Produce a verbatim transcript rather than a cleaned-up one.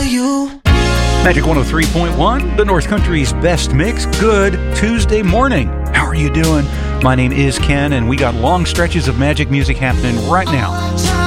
you. Magic one oh three point one, the North Country's best mix. Good Tuesday morning. How are you doing? My name is Ken, and we got long stretches of magic music happening right now.